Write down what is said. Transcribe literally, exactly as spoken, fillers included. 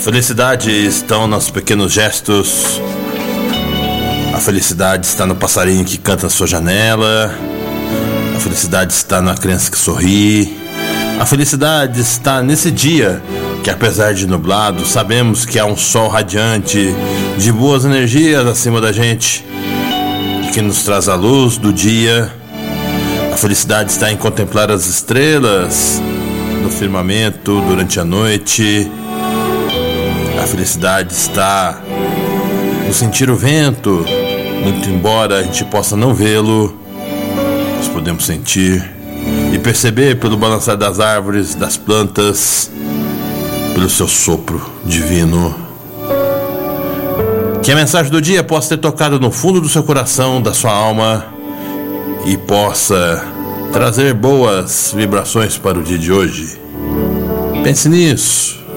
felicidade está nos pequenos gestos. A felicidade está no passarinho que canta na sua janela. A felicidade está na criança que sorri. A felicidade está nesse dia que, apesar de nublado, sabemos que há um sol radiante de boas energias acima da gente e que nos traz a luz do dia. A felicidade está em contemplar as estrelas no firmamento durante a noite. A felicidade está no sentir o vento, muito embora a gente possa não vê-lo, nós podemos sentir e perceber pelo balançar das árvores, das plantas, pelo seu sopro divino. Que a mensagem do dia possa ter tocado no fundo do seu coração, da sua alma, e possa trazer boas vibrações para o dia de hoje. Pense nisso.